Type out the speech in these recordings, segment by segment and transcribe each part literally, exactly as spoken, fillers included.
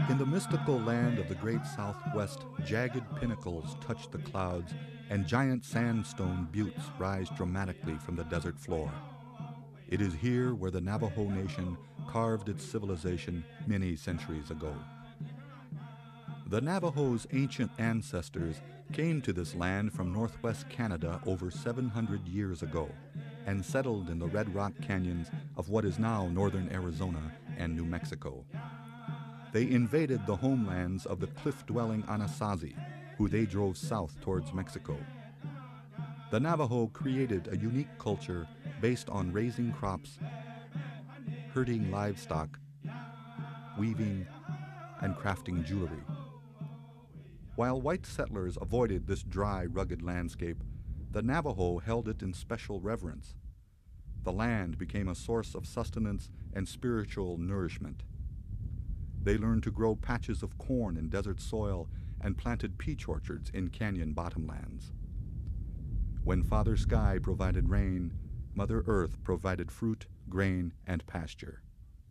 In the mystical land of the great Southwest, jagged pinnacles touch the clouds and giant sandstone buttes rise dramatically from the desert floor. It is here where the Navajo Nation carved its civilization many centuries ago. The Navajo's ancient ancestors came to this land from northwest Canada over seven hundred years ago and settled in the Red Rock Canyons of what is now northern Arizona and New Mexico. They invaded the homelands of the cliff-dwelling Anasazi, who they drove south towards Mexico. The Navajo created a unique culture based on raising crops, herding livestock, weaving, and crafting jewelry. While white settlers avoided this dry, rugged landscape, the Navajo held it in special reverence. The land became a source of sustenance and spiritual nourishment. They learned to grow patches of corn in desert soil and planted peach orchards in canyon bottomlands. When Father Sky provided rain, Mother Earth provided fruit, grain, and pasture.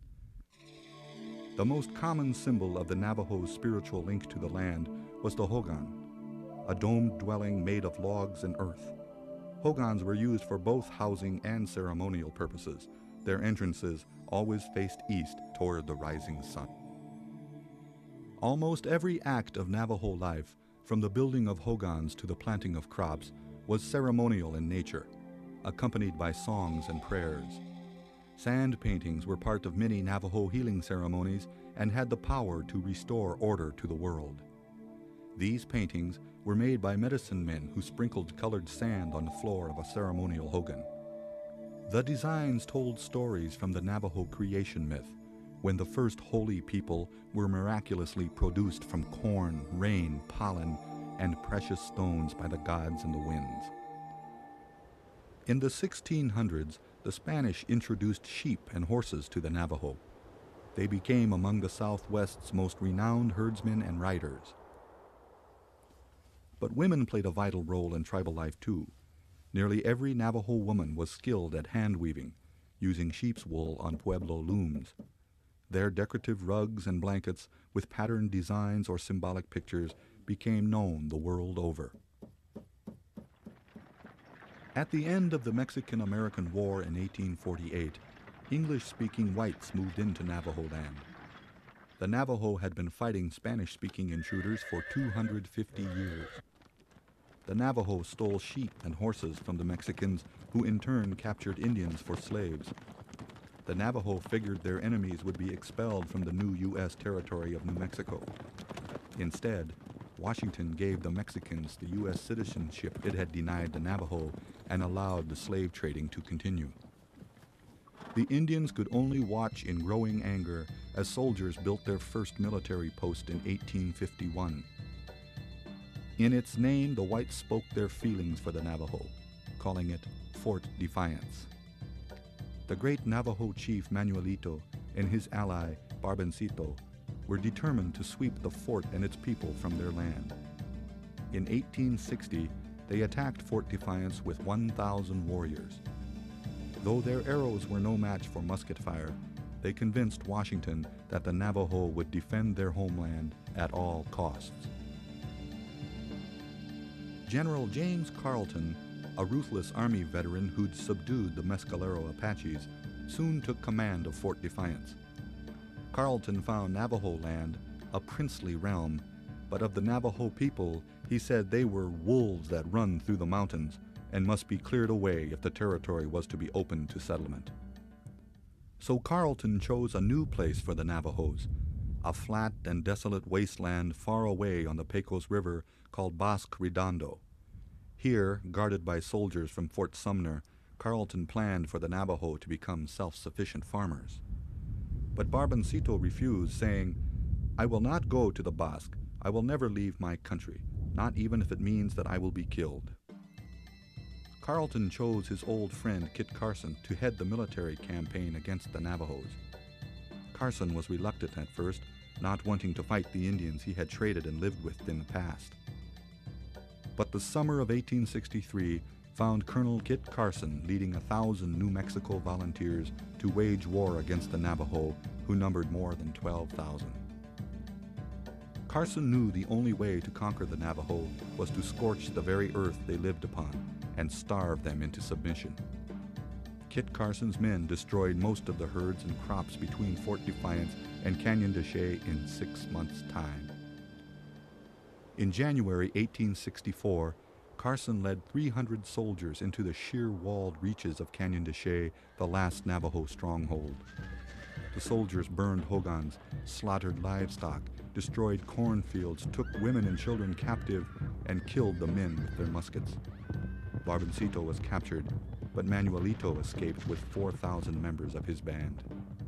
The most common symbol of the Navajo's spiritual link to the land was the hogan, a domed dwelling made of logs and earth. Hogans were used for both housing and ceremonial purposes. Their entrances always faced east toward the rising sun. Almost every act of Navajo life, from the building of hogans to the planting of crops, was ceremonial in nature, accompanied by songs and prayers. Sand paintings were part of many Navajo healing ceremonies and had the power to restore order to the world. These paintings were made by medicine men who sprinkled colored sand on the floor of a ceremonial hogan. The designs told stories from the Navajo creation myth, when the first holy people were miraculously produced from corn, rain, pollen, and precious stones by the gods and the winds. In the sixteen hundreds, the Spanish introduced sheep and horses to the Navajo. They became among the Southwest's most renowned herdsmen and riders. But women played a vital role in tribal life too. Nearly every Navajo woman was skilled at hand weaving, using sheep's wool on Pueblo looms. Their decorative rugs and blankets with patterned designs or symbolic pictures became known the world over. At the end of the Mexican-American War in eighteen forty-eight, English-speaking whites moved into Navajo land. The Navajo had been fighting Spanish-speaking intruders for two hundred fifty years. The Navajo stole sheep and horses from the Mexicans, who in turn captured Indians for slaves. The Navajo figured their enemies would be expelled from the new U S territory of New Mexico. Instead, Washington gave the Mexicans the U S citizenship it had denied the Navajo and allowed the slave trading to continue. The Indians could only watch in growing anger as soldiers built their first military post in eighteen fifty-one. In its name, the whites spoke their feelings for the Navajo, calling it Fort Defiance. The great Navajo chief Manuelito and his ally Barbencito were determined to sweep the fort and its people from their land. In eighteen sixty, they attacked Fort Defiance with one thousand warriors. Though their arrows were no match for musket fire, they convinced Washington that the Navajo would defend their homeland at all costs. General James Carleton, a ruthless Army veteran who'd subdued the Mescalero Apaches, soon took command of Fort Defiance. Carleton found Navajo land a princely realm, but of the Navajo people, he said they were wolves that run through the mountains and must be cleared away if the territory was to be opened to settlement. So Carleton chose a new place for the Navajos, a flat and desolate wasteland far away on the Pecos River called Bosque Redondo. Here, guarded by soldiers from Fort Sumner, Carleton planned for the Navajo to become self-sufficient farmers. But Barbencito refused, saying, "I will not go to the Bosque. I will never leave my country, not even if it means that I will be killed." Carleton chose his old friend Kit Carson to head the military campaign against the Navajos. Carson was reluctant at first, not wanting to fight the Indians he had traded and lived with in the past. But the summer of eighteen sixty-three found Colonel Kit Carson leading a thousand New Mexico volunteers to wage war against the Navajo, who numbered more than twelve thousand. Carson knew the only way to conquer the Navajo was to scorch the very earth they lived upon and starve them into submission. Kit Carson's men destroyed most of the herds and crops between Fort Defiance and Canyon de Chelly in six months' time. In January eighteen sixty-four, Carson led three hundred soldiers into the sheer-walled reaches of Canyon de Chelly, the last Navajo stronghold. The soldiers burned hogans, slaughtered livestock, destroyed cornfields, took women and children captive, and killed the men with their muskets. Barboncito was captured, but Manuelito escaped with four thousand members of his band.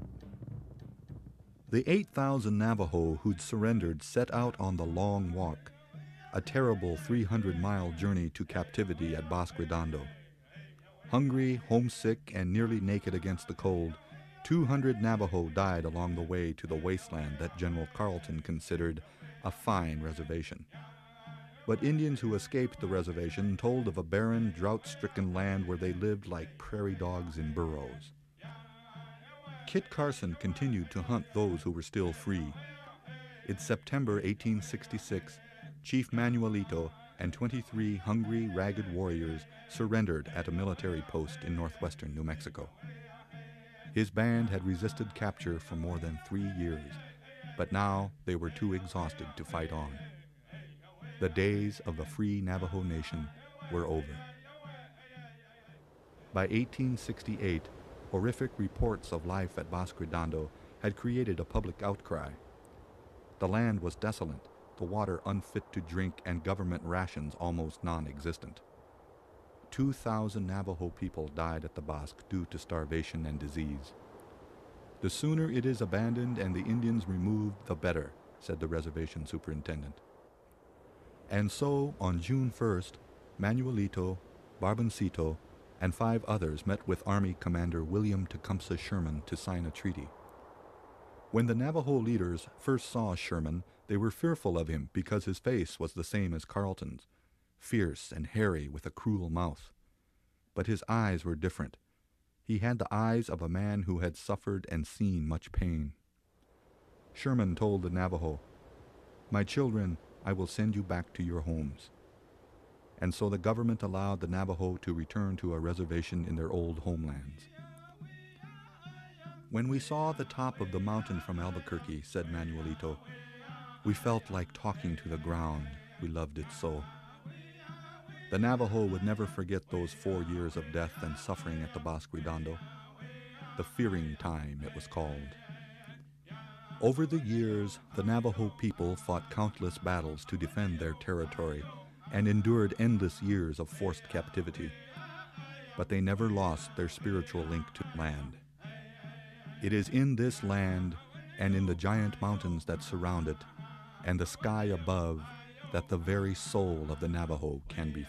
The eight thousand Navajo who'd surrendered set out on the Long Walk, a terrible three hundred mile journey to captivity at Bosque Redondo. Hungry, homesick, and nearly naked against the cold, two hundred Navajo died along the way to the wasteland that General Carleton considered a fine reservation. But Indians who escaped the reservation told of a barren, drought-stricken land where they lived like prairie dogs in burrows. Kit Carson continued to hunt those who were still free. In September eighteen sixty-six, Chief Manuelito and twenty-three hungry, ragged warriors surrendered at a military post in northwestern New Mexico. His band had resisted capture for more than three years, but now they were too exhausted to fight on. The days of the free Navajo Nation were over. By eighteen sixty-eight, horrific reports of life at Bosque Redondo had created a public outcry. The land was desolate, the water unfit to drink, and government rations almost non-existent. Two thousand Navajo people died at the Bosque due to starvation and disease. The sooner it is abandoned and the Indians removed, the better, said the reservation superintendent. And so, on June first, Manuelito, Barboncito, and five others met with Army Commander William Tecumseh Sherman to sign a treaty. When the Navajo leaders first saw Sherman, they were fearful of him because his face was the same as Carleton's, fierce and hairy with a cruel mouth. But his eyes were different. He had the eyes of a man who had suffered and seen much pain. Sherman told the Navajo, "My children, I will send you back to your homes." And so the government allowed the Navajo to return to a reservation in their old homelands. When we saw the top of the mountain from Albuquerque, said Manuelito, we felt like talking to the ground. We loved it so. The Navajo would never forget those four years of death and suffering at the Bosque Redondo. The Fearing Time, it was called. Over the years, the Navajo people fought countless battles to defend their territory and endured endless years of forced captivity. But they never lost their spiritual link to land. It is in this land and in the giant mountains that surround it and the sky above that the very soul of the Navajo can be